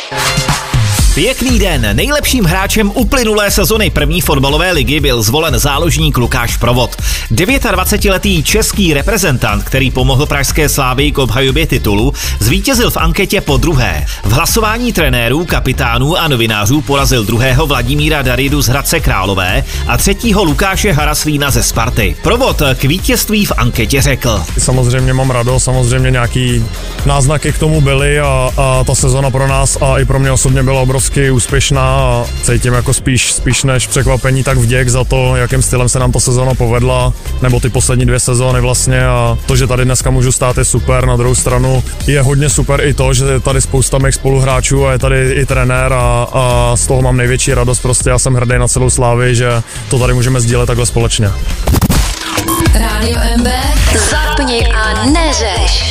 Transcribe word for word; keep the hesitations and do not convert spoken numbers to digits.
Pěkný den. Nejlepším hráčem uplynulé sezony první fotbalové ligy byl zvolen záložník Lukáš Provod. dvacetidevětiletý český reprezentant, který pomohl pražské Slavii k obhajobě titulu, zvítězil v anketě po druhé. V hlasování trenérů, kapitánů a novinářů porazil druhého Vladimíra Daridu z Hradce Králové a třetího Lukáše Haraslína ze Sparty. Provod k vítězství v anketě řekl: Samozřejmě mám radost, samozřejmě nějaký náznaky k tomu byly a, a ta sezona pro nás a i pro mě osobně byla obrovská úspěšná a cítím jako spíš, spíš než překvapení, tak vděk za to, jakým stylem se nám ta sezona povedla, nebo ty poslední dvě sezóny vlastně, a to, že tady dneska můžu stát, je super. Na druhou stranu je hodně super i to, že je tady spousta mých spoluhráčů a je tady i trenér a, a z toho mám největší radost. Prostě já jsem hrdý na celou Slavii, že to tady můžeme sdílet takhle společně. Rádio M B, zapni a neřeš.